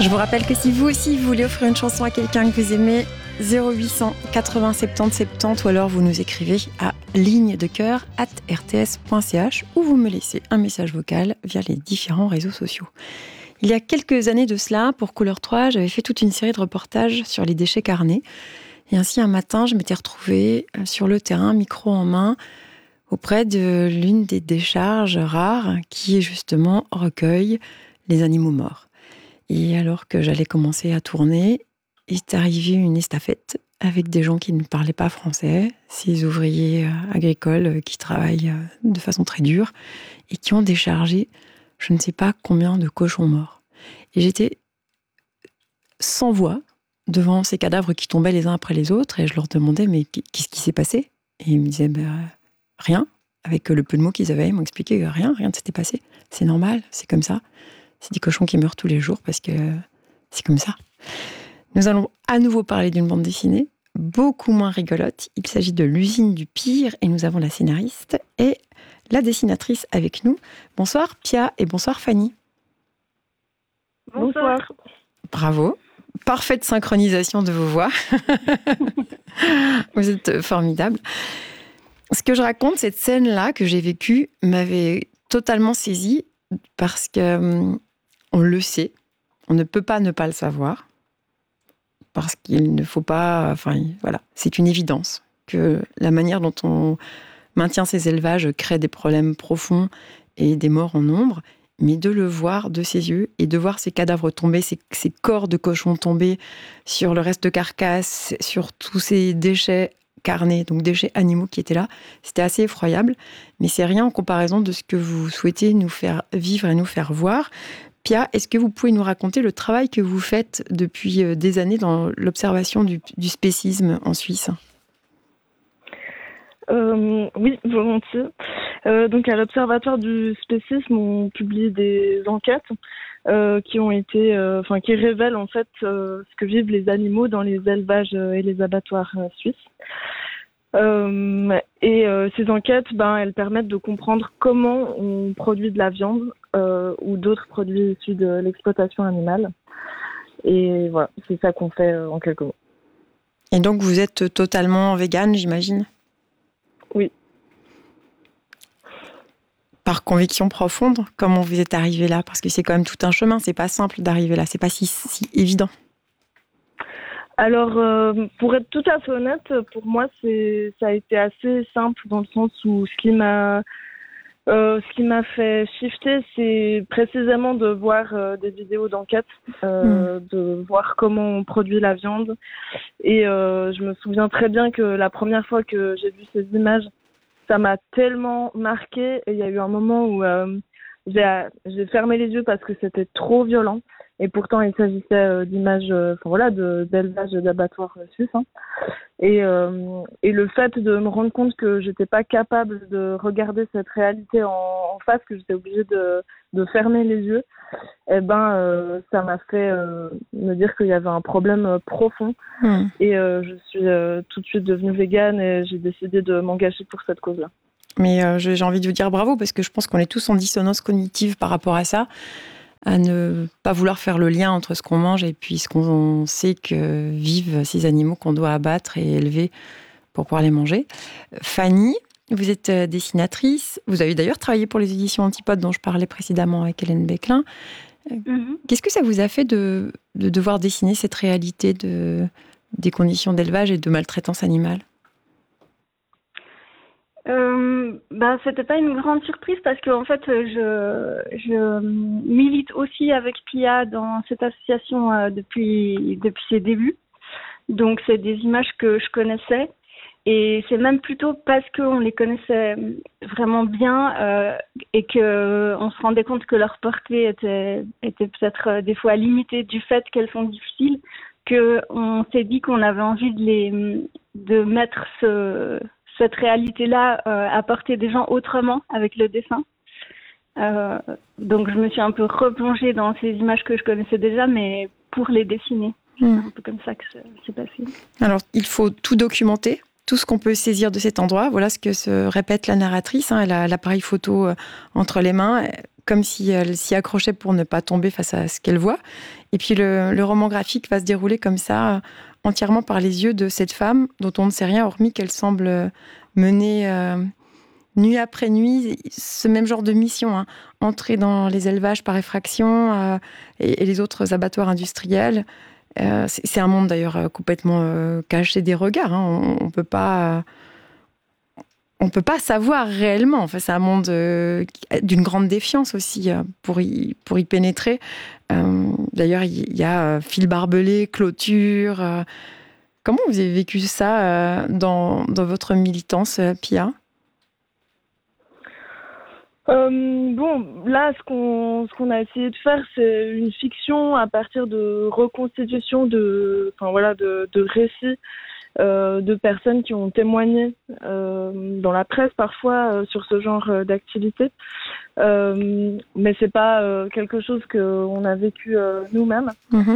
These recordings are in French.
Je vous rappelle que si vous aussi vous voulez offrir une chanson à quelqu'un que vous aimez, 0800 80 70 70 ou alors vous nous écrivez à lignedecoeur@rts.ch ou vous me laissez un message vocal via les différents réseaux sociaux. Il y a quelques années de cela, pour Couleur 3, j'avais fait toute une série de reportages sur les déchets carnés. Et ainsi, un matin, je m'étais retrouvée sur le terrain, micro en main, auprès de l'une des décharges rares qui, justement, recueille les animaux morts. Et alors que j'allais commencer à tourner, il est arrivé une estafette avec des gens qui ne parlaient pas français, ces ouvriers agricoles qui travaillent de façon très dure et qui ont déchargé je ne sais pas combien de cochons morts. Et j'étais sans voix devant ces cadavres qui tombaient les uns après les autres et je leur demandais mais qu'est-ce qui s'est passé ? Et ils me disaient rien. Avec le peu de mots qu'ils avaient, ils m'ont expliqué que rien ne s'était passé. C'est normal, c'est comme ça. C'est des cochons qui meurent tous les jours parce que c'est comme ça. Nous allons à nouveau parler d'une bande dessinée, beaucoup moins rigolote. Il s'agit de L'usine du pire et nous avons la scénariste et la dessinatrice avec nous. Bonsoir Pia et bonsoir Fanny. Bonsoir. Bravo. Parfaite synchronisation de vos voix. Vous êtes formidables. Ce que je raconte, cette scène-là que j'ai vécue, m'avait totalement saisie parce que on le sait, on ne peut pas ne pas le savoir parce qu'il ne faut pas... voilà, c'est une évidence que la manière dont on maintient ces élevages crée des problèmes profonds et des morts en nombre, mais de le voir de ses yeux et de voir ces cadavres tomber, ces corps de cochons tomber sur le reste de carcasse, sur tous ces déchets carnés, donc déchets animaux qui étaient là, c'était assez effroyable, mais c'est rien en comparaison de ce que vous souhaitez nous faire vivre et nous faire voir. Pia, est-ce que vous pouvez nous raconter le travail que vous faites depuis des années dans l'observation du spécisme en Suisse ? Oui, volontiers. Donc à l'Observatoire du spécisme, on publie des enquêtes qui ont été, qui révèlent en fait ce que vivent les animaux dans les élevages et les abattoirs suisses. Ces enquêtes, elles permettent de comprendre comment on produit de la viande ou d'autres produits issus de l'exploitation animale. Et voilà, c'est ça qu'on fait en quelques mots. Et donc vous êtes totalement végane, j'imagine ? Oui. Par conviction profonde, comment vous êtes arrivé là ? Parce que c'est quand même tout un chemin, c'est pas simple d'arriver là, c'est pas si évident. Alors, pour être tout à fait honnête, pour moi, ça a été assez simple dans le sens où ce qui m'a fait shifter, c'est précisément de voir des vidéos d'enquête, de voir comment on produit la viande. Et je me souviens très bien que la première fois que j'ai vu ces images, ça m'a tellement marquée. Et il y a eu un moment où j'ai fermé les yeux parce que c'était trop violent. Et pourtant, il s'agissait d'images, d'élevage d'abattoirs suisses. Et le fait de me rendre compte que j'étais pas capable de regarder cette réalité en face, que j'étais obligée de fermer les yeux, ça m'a fait me dire qu'il y avait un problème profond. Et je suis tout de suite devenue végane et j'ai décidé de m'engager pour cette cause-là. Mais j'ai envie de vous dire bravo parce que je pense qu'on est tous en dissonance cognitive par rapport à ça, à ne pas vouloir faire le lien entre ce qu'on mange et puis ce qu'on sait que vivent ces animaux qu'on doit abattre et élever pour pouvoir les manger. Fanny, vous êtes dessinatrice. Vous avez d'ailleurs travaillé pour les éditions Antipodes dont je parlais précédemment avec Hélène Beclin. Qu'est-ce que ça vous a fait de devoir dessiner cette réalité des conditions d'élevage et de maltraitance animale ? C'était pas une grande surprise parce que en fait je milite aussi avec Pia dans cette association depuis ses débuts. Donc c'est des images que je connaissais et c'est même plutôt parce qu'on les connaissait vraiment bien et que on se rendait compte que leur portée était peut-être des fois limitée du fait qu'elles sont difficiles, que on s'est dit qu'on avait envie de mettre cette réalité-là à portée des gens autrement avec le dessin. Donc je me suis un peu replongée dans ces images que je connaissais déjà, mais pour les dessiner. C'est un peu comme ça que c'est passé. Alors, il faut tout documenter, tout ce qu'on peut saisir de cet endroit. Voilà ce que se répète la narratrice. Elle a l'appareil photo entre les mains. comme si elle s'y accrochait pour ne pas tomber face à ce qu'elle voit. Et puis le roman graphique va se dérouler comme ça, entièrement par les yeux de cette femme dont on ne sait rien, hormis qu'elle semble mener nuit après nuit ce même genre de mission, hein. Entrer dans les élevages par effraction et les autres abattoirs industriels. C'est un monde d'ailleurs complètement caché des regards, hein. On peut pas savoir réellement. Enfin, c'est un monde d'une grande défiance aussi pour y pénétrer. D'ailleurs, il y a fil barbelé, clôture. Comment vous avez vécu ça dans votre militance, Pia ? Bon, là, ce qu'on a essayé de faire, c'est une fiction à partir de reconstitution de récits de personnes qui ont témoigné dans la presse parfois sur ce genre d'activité. Mais c'est pas quelque chose qu'on a vécu nous-mêmes. Mm-hmm.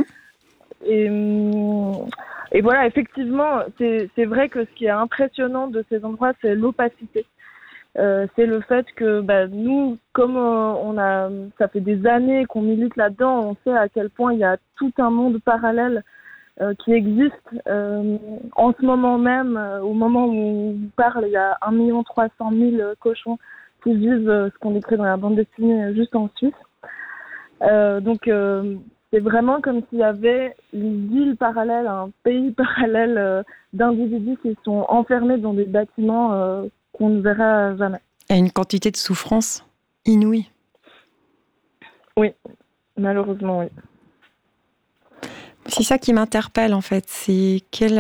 Et voilà, effectivement, c'est vrai que ce qui est impressionnant de ces endroits, c'est l'opacité. C'est le fait que nous, comme ça fait des années qu'on milite là-dedans, on sait à quel point il y a tout un monde parallèle qui existe. En ce moment même, au moment où on parle, il y a 1 300 000 cochons qui vivent ce qu'on décrit dans la bande dessinée juste en Suisse. Donc c'est vraiment comme s'il y avait une ville parallèle, un pays parallèle d'individus qui sont enfermés dans des bâtiments qu'on ne verra jamais. Et une quantité de souffrance inouïe. Oui, malheureusement, oui. C'est ça qui m'interpelle, en fait. C'est quel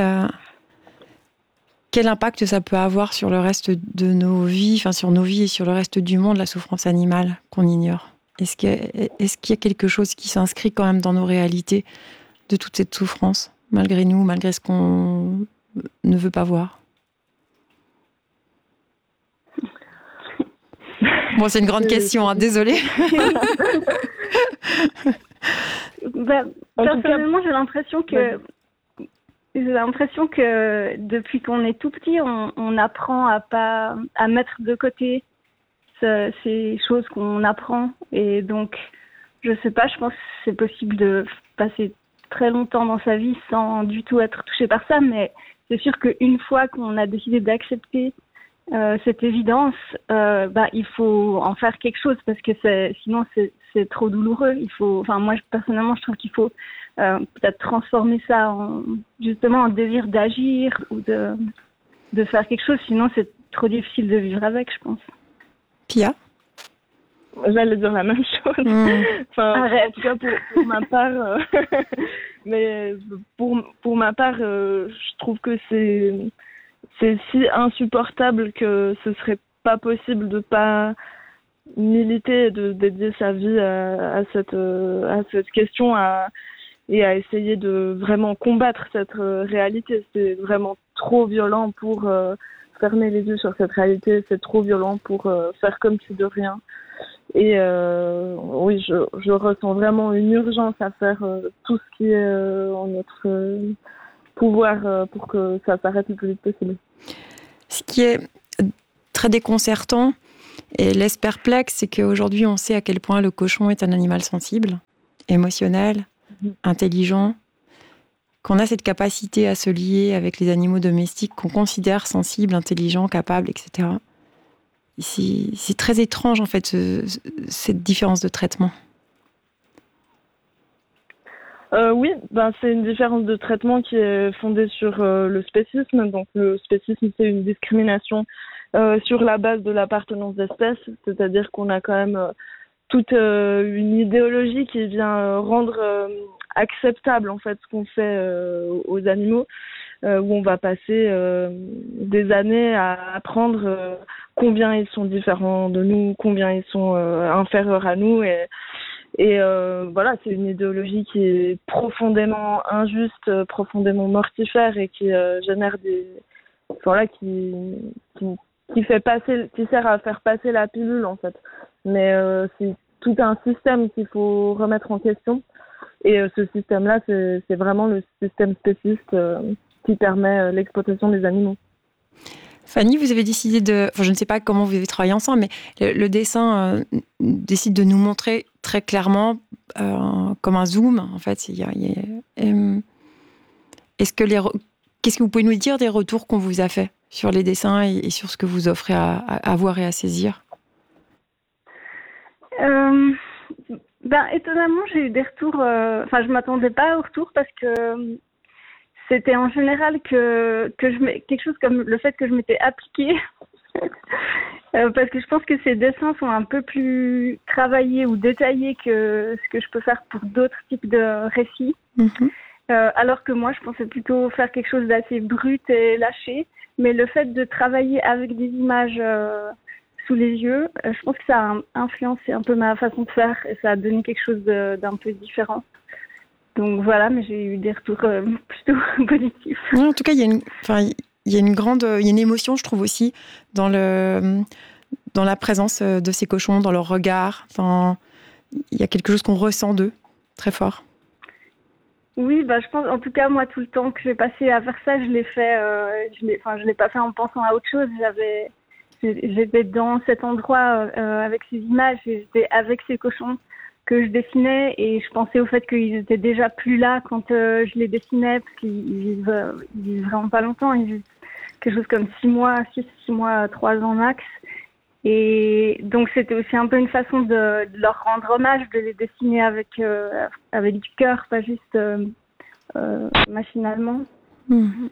impact ça peut avoir sur le reste de nos vies, enfin sur nos vies et sur le reste du monde, la souffrance animale qu'on ignore. Est-ce qu'il y a quelque chose qui s'inscrit quand même dans nos réalités de toute cette souffrance, malgré nous, malgré ce qu'on ne veut pas voir ? Bon, c'est une grande question, hein, désolée. Personnellement, j'ai l'impression que depuis qu'on est tout petit, on apprend à mettre de côté ces choses qu'on apprend. Et donc, je sais pas, je pense que c'est possible de passer très longtemps dans sa vie sans du tout être touché par ça, mais c'est sûr qu'une fois qu'on a décidé d'accepter cette évidence, il faut en faire quelque chose parce que sinon c'est trop douloureux. Moi personnellement, je trouve qu'il faut peut-être transformer ça justement en désir d'agir ou de faire quelque chose. Sinon, c'est trop difficile de vivre avec, je pense. Pia ? J'allais dire la même chose. Arrête. En tout cas pour ma part, mais pour ma part, je trouve que c'est si insupportable que ce serait pas possible de pas militer, de dédier sa vie à cette question et à essayer de vraiment combattre cette réalité. C'est vraiment trop violent pour fermer les yeux sur cette réalité, c'est trop violent pour faire comme si de rien. Et oui, je ressens vraiment une urgence à faire tout ce qui est en notre pouvoir pour que ça s'arrête le plus vite possible. Ce qui est très déconcertant et laisse perplexe, c'est qu'aujourd'hui on sait à quel point le cochon est un animal sensible, émotionnel, intelligent, qu'on a cette capacité à se lier avec les animaux domestiques qu'on considère sensibles, intelligents, capables, etc. C'est très étrange en fait cette différence de traitement. Oui, c'est une différence de traitement qui est fondée sur le spécisme. Donc le spécisme, c'est une discrimination sur la base de l'appartenance d'espèce, c'est-à-dire qu'on a quand même toute une idéologie qui vient rendre acceptable en fait ce qu'on fait aux animaux, où on va passer des années à apprendre combien ils sont différents de nous, combien ils sont inférieurs à nous et voilà, c'est une idéologie qui est profondément injuste, profondément mortifère et qui génère qui sert à faire passer la pilule en fait. Mais c'est tout un système qu'il faut remettre en question. Et ce système-là, c'est vraiment le système spéciste qui permet l'exploitation des animaux. Fanny, vous avez décidé de... Enfin, je ne sais pas comment vous avez travaillé ensemble, mais le dessin décide de nous montrer très clairement, comme un zoom, en fait. Est-ce que qu'est-ce que vous pouvez nous dire des retours qu'on vous a fait sur les dessins et sur ce que vous offrez à voir et à saisir? Étonnamment, j'ai eu des retours. Enfin, je m'attendais pas aux retours parce que c'était en général quelque chose comme le fait que je m'étais appliquée. Parce que je pense que ces dessins sont un peu plus travaillés ou détaillés que ce que je peux faire pour d'autres types de récits. Mm-hmm. Alors que moi, je pensais plutôt faire quelque chose d'assez brut et lâché. Mais le fait de travailler avec des images sous les yeux, je pense que ça a influencé un peu ma façon de faire et ça a donné quelque chose d'un peu différent. Donc voilà, mais j'ai eu des retours plutôt positifs. Oui, en tout cas, il y a une émotion, je trouve aussi, dans la présence de ces cochons, dans leur regard. Il y a quelque chose qu'on ressent d'eux, très fort. Oui, je pense, en tout cas, moi, tout le temps que j'ai passé à faire ça, je l'ai fait, je l'ai pas fait en pensant à autre chose. J'étais dans cet endroit avec ces images et j'étais avec ces cochons que je dessinais et je pensais au fait qu'ils étaient déjà plus là quand je les dessinais parce qu'ils vivent vraiment pas longtemps, ils vivent quelque chose comme 6 mois, 3 ans max. Et donc c'était aussi un peu une façon de leur rendre hommage, de les dessiner avec du cœur, pas juste machinalement. Mmh.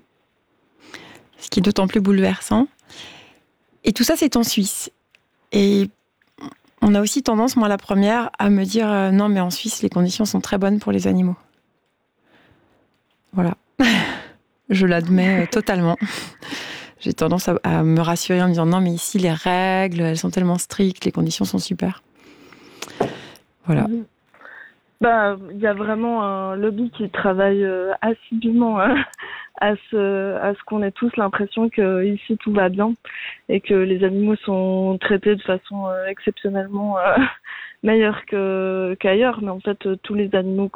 Ce qui est d'autant plus bouleversant. Et tout ça, c'est en Suisse. Et on a aussi tendance, moi la première, à me dire non, mais en Suisse, les conditions sont très bonnes pour les animaux. Voilà. Je l'admets totalement. J'ai tendance à me rassurer en me disant non, mais ici, les règles, elles sont tellement strictes, les conditions sont super. Voilà. Il y a vraiment un lobby qui travaille assidûment à ce qu'on ait tous l'impression que ici tout va bien et que les animaux sont traités de façon exceptionnellement meilleure qu'ailleurs. Mais en fait, tous les animaux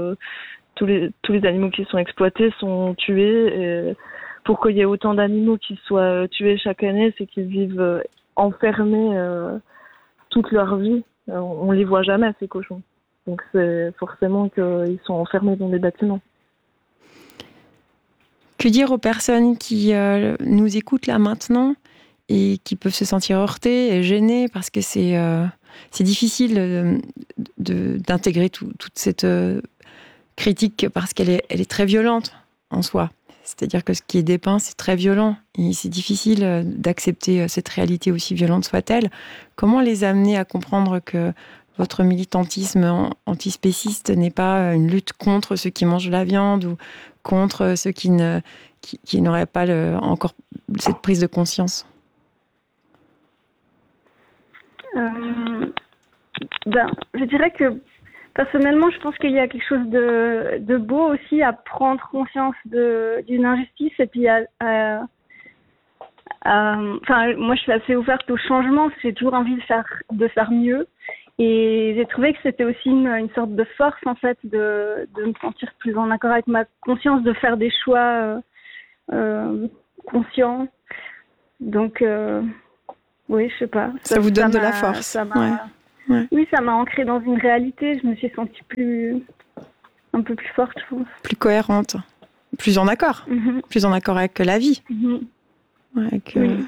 qui sont exploités sont tués. Et pour qu'il y ait autant d'animaux qui soient tués chaque année, c'est qu'ils vivent enfermés toute leur vie. On les voit jamais, ces cochons. Donc c'est forcément qu'ils sont enfermés dans des bâtiments. Que dire aux personnes qui nous écoutent là maintenant et qui peuvent se sentir heurtées et gênées parce que c'est difficile d'intégrer toute cette critique parce qu'elle est très violente en soi. C'est-à-dire que ce qui est dépeint, c'est très violent et c'est difficile d'accepter cette réalité aussi violente soit-elle. Comment les amener à comprendre que votre militantisme antispéciste n'est pas une lutte contre ceux qui mangent la viande ou contre ceux qui n'auraient pas encore cette prise de conscience? Je dirais que personnellement, je pense qu'il y a quelque chose de beau aussi à prendre conscience d'une injustice et puis moi, je suis assez ouverte au changement. J'ai toujours envie de faire mieux. Et j'ai trouvé que c'était aussi une sorte de force, en fait, de me sentir plus en accord avec ma conscience, de faire des choix conscients. Donc, oui, je sais pas. Ça vous donne de la force. Ouais. Oui, ça m'a ancrée dans une réalité. Je me suis sentie un peu plus forte, je pense. Plus cohérente. Plus en accord. Mm-hmm. Plus en accord avec la vie. Mm-hmm. Oui.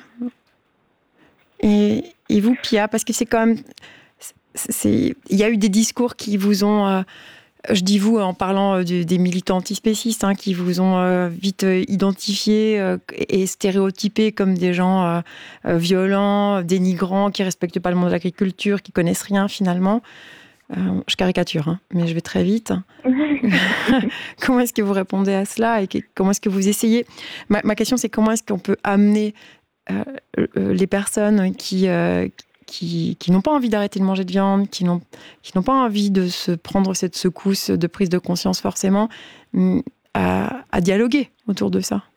Et vous, Pia, parce que c'est quand même... il y a eu des discours qui vous ont, je dis vous en parlant des militants antispécistes, qui vous ont vite identifié et stéréotypé comme des gens violents, dénigrants, qui ne respectent pas le monde de l'agriculture, qui ne connaissent rien finalement. Je caricature, mais je vais très vite. Comment est-ce que vous répondez à cela et comment est-ce que vous essayez... Ma question, c'est comment est-ce qu'on peut amener les personnes qui n'ont pas envie d'arrêter de manger de viande, qui n'ont pas envie de se prendre cette secousse de prise de conscience forcément, à dialoguer autour de ça?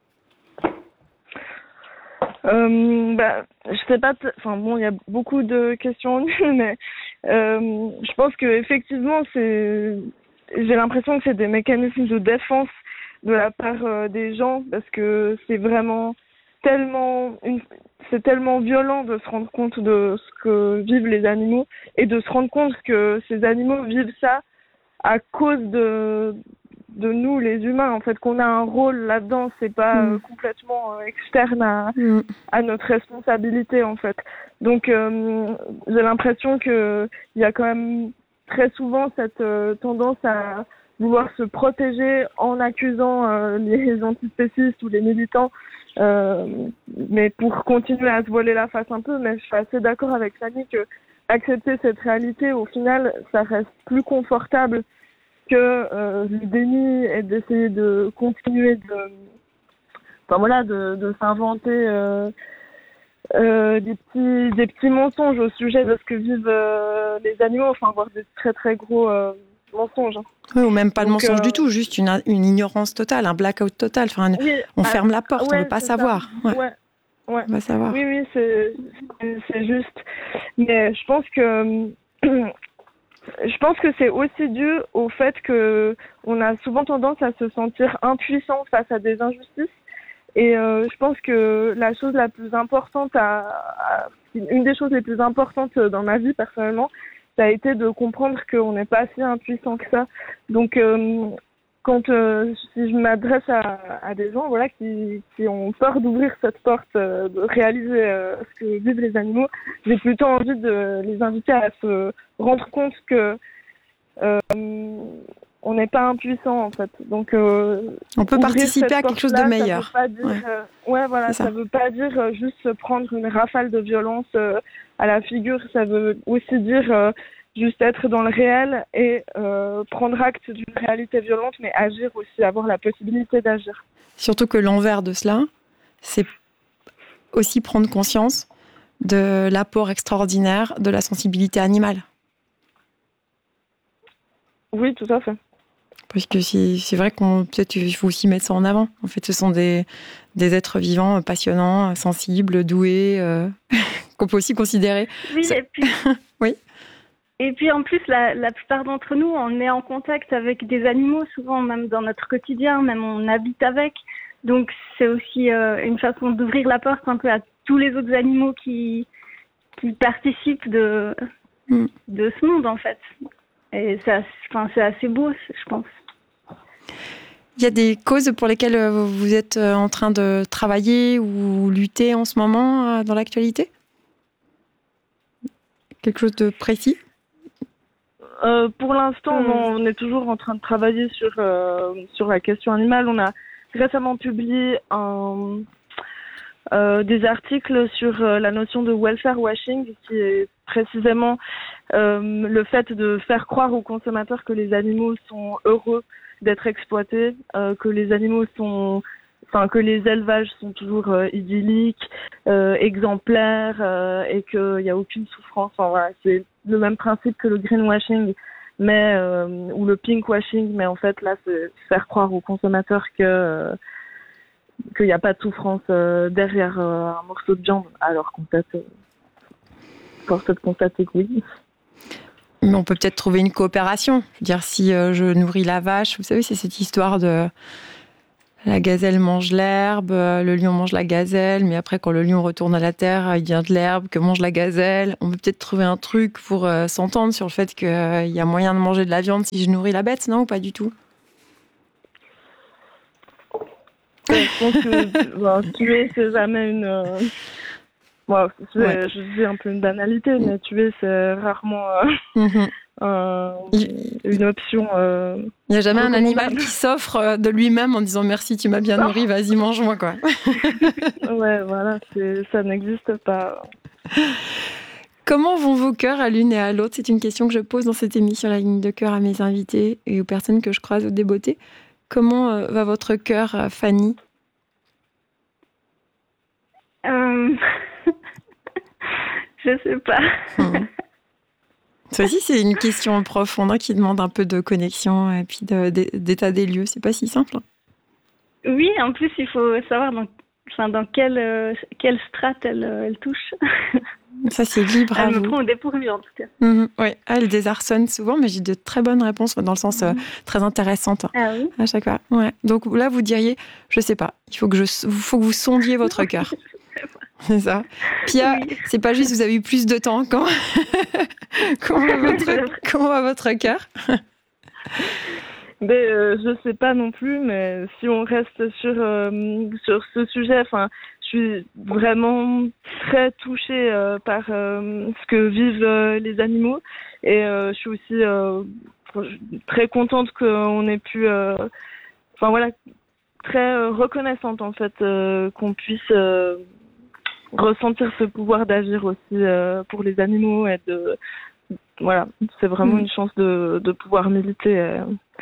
Je sais pas, il y a beaucoup de questions en une, mais je pense que effectivement, j'ai l'impression que c'est des mécanismes de défense de la part des gens, parce que c'est vraiment c'est tellement violent de se rendre compte de ce que vivent les animaux et de se rendre compte que ces animaux vivent ça à cause de nous, les humains, en fait, qu'on a un rôle là-dedans. C'est pas complètement externe à notre responsabilité, en fait. Donc, j'ai l'impression qu'il y a quand même très souvent cette tendance à vouloir se protéger en accusant les antispécistes ou les militants, mais pour continuer à se voiler la face un peu. Mais je suis assez d'accord avec Fanny que accepter cette réalité, au final, ça reste plus confortable que le déni et d'essayer de continuer de s'inventer des petits mensonges au sujet de ce que vivent les animaux, enfin voire des très très gros mensonges. Oui, ou même pas de mensonge du tout, juste une ignorance totale, un blackout total. Enfin, on ferme la porte, on ne veut pas savoir. Ouais. On va savoir. Oui, c'est juste. Mais je pense que c'est aussi dû au fait que on a souvent tendance à se sentir impuissant face à des injustices. Et je pense que la chose la plus importante, une des choses les plus importantes dans ma vie personnellement, ça a été de comprendre qu'on n'est pas si impuissant que ça. Donc, si je m'adresse à des gens, voilà, qui ont peur d'ouvrir cette porte, de réaliser ce que vivent les animaux, j'ai plutôt envie de les inviter à se rendre compte que on n'est pas impuissant, en fait. Donc, on peut participer à quelque chose de meilleur. Ça veut pas dire, ça veut pas dire juste se prendre une rafale de violence à la figure. Ça veut aussi dire juste être dans le réel et prendre acte d'une réalité violente, mais agir aussi, avoir la possibilité d'agir. Surtout que l'envers de cela, c'est aussi prendre conscience de l'apport extraordinaire de la sensibilité animale. Oui, tout à fait. Parce que c'est vrai peut-être il faut aussi mettre ça en avant. En fait, ce sont des êtres vivants, passionnants, sensibles, doués, qu'on peut aussi considérer. Oui, et puis... oui. Et puis en plus, la plupart d'entre nous, on est en contact avec des animaux, souvent même dans notre quotidien, même on habite avec. Donc c'est aussi une façon d'ouvrir la porte un peu à tous les autres animaux qui participent de ce monde, en fait. Et c'est assez beau, je pense. Il y a des causes pour lesquelles vous êtes en train de travailler ou lutter en ce moment dans l'actualité ? Quelque chose de précis ? Pour l'instant, on est toujours en train de travailler sur la question animale. On a récemment publié des articles sur la notion de welfare washing, qui est précisément le fait de faire croire aux consommateurs que les animaux sont heureux d'être exploités, que les animaux que les élevages sont toujours idylliques, exemplaires, et qu'il n'y a aucune souffrance. Enfin, voilà, c'est le même principe que le greenwashing, mais ou le pinkwashing, mais en fait là, c'est faire croire aux consommateurs qu'il n'y a pas de souffrance derrière un morceau de viande, alors qu'en fait, force est de constater que oui. Mais on peut peut-être trouver une coopération. Je veux dire, si je nourris la vache, vous savez, c'est cette histoire de la gazelle mange l'herbe, le lion mange la gazelle, mais après, quand le lion retourne à la terre, il vient de l'herbe que mange la gazelle. On peut peut-être trouver un truc pour s'entendre sur le fait qu'il y a moyen de manger de la viande si je nourris la bête, non, ou pas du tout ? Je pense que tuer, c'est jamais une... je dis un peu une banalité, mais tuer, c'est rarement une option. Il n'y a jamais un animal qui s'offre de lui-même en disant merci, tu m'as bien nourri, vas-y, mange-moi, quoi. Ouais, voilà, ça n'existe pas. Comment vont vos cœurs à l'une et à l'autre ? C'est une question que je pose dans cette émission La Ligne de Cœur à mes invités et aux personnes que je croise au Débeauté. Comment va votre cœur, Fanny ? Je sais pas. Ça aussi, c'est une question profonde qui demande un peu de connexion et puis d'état des lieux. C'est pas si simple. Oui, en plus, il faut savoir dans quelle strate elle touche. Ça, c'est libre à Elle vous. me prend au dépourvu, en tout cas. Oui, elle désarçonne souvent, mais j'ai de très bonnes réponses dans le sens très intéressante Ah oui. à chaque fois. Ouais. Donc là, vous diriez, je sais pas, il faut que vous sondiez votre cœur. C'est ça. Pia, c'est pas juste, vous avez eu plus de temps. Comment va votre cœur? Je sais pas non plus, mais si on reste sur ce sujet, enfin, je suis vraiment très touchée par ce que vivent les animaux, et je suis aussi très contente qu'on ait pu, enfin voilà, très reconnaissante en fait qu'on puisse ressentir ce pouvoir d'agir aussi pour les animaux, et voilà, c'est vraiment une chance de pouvoir militer.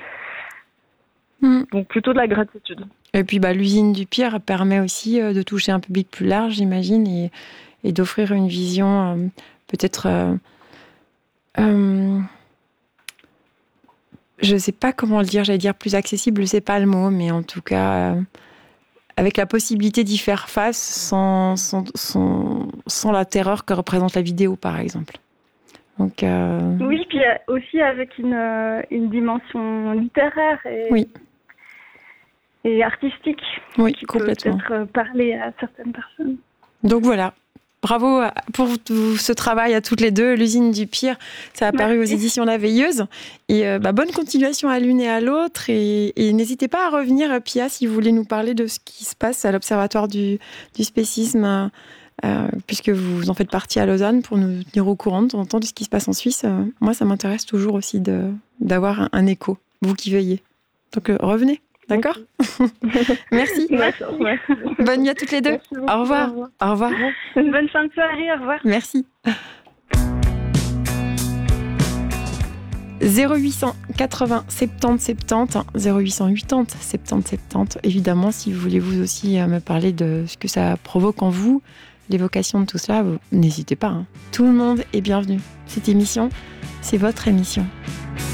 Donc plutôt de la gratitude. Et puis l'usine du Pire permet aussi de toucher un public plus large, j'imagine, et d'offrir une vision peut-être... je ne sais pas comment le dire, j'allais dire plus accessible, c'est pas le mot, mais en tout cas, avec la possibilité d'y faire face sans la terreur que représente la vidéo, par exemple. Donc, oui, puis aussi avec une dimension littéraire et artistique, qui complètement. peut peut-être parler à certaines personnes. Donc voilà, bravo pour ce travail à toutes les deux. L'usine du Pire, ça a paru aux éditions La Veilleuse. Et bonne continuation à l'une et à l'autre. Et n'hésitez pas à revenir, Pia, si vous voulez nous parler de ce qui se passe à l'Observatoire du spécisme, puisque vous en faites partie à Lausanne, pour nous tenir au courant de temps en temps de ce qui se passe en Suisse. Moi, ça m'intéresse toujours aussi d'avoir un écho, vous qui veillez. Donc revenez. D'accord. Merci. Bonne nuit à toutes les deux. Au revoir. Au revoir. Bonne fin de soirée. Au revoir. Merci. 0800 80 70 70 0880 70 70. Évidemment, si vous voulez vous aussi me parler de ce que ça provoque en vous, l'évocation de tout cela, n'hésitez pas. Tout le monde est bienvenu. Cette émission, c'est votre émission.